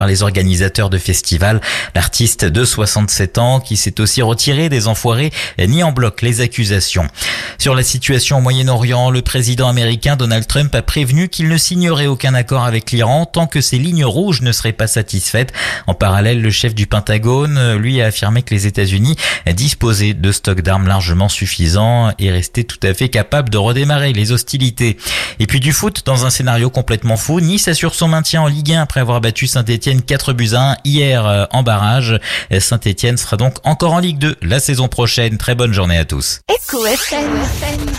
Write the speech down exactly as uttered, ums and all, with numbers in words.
par les organisateurs de festival. L'artiste de soixante-sept ans qui s'est aussi retiré des Enfoirés nie en bloc les accusations. Sur la situation au Moyen-Orient, le président américain Donald Trump a prévenu qu'il ne signerait aucun accord avec l'Iran tant que ses lignes rouges ne seraient pas satisfaites. En parallèle, le chef du Pentagone, lui, a affirmé que les États-Unis disposaient de stocks d'armes largement suffisants et restaient tout à fait capables de redémarrer les hostilités. Et puis du foot, dans un scénario complètement fou, Nice assure son maintien en Ligue un après avoir battu Saint-Etienne quatre buts à un hier en barrage. Saint-Etienne sera donc encore en Ligue deux la saison prochaine. Très bonne journée à tous. Echo F M.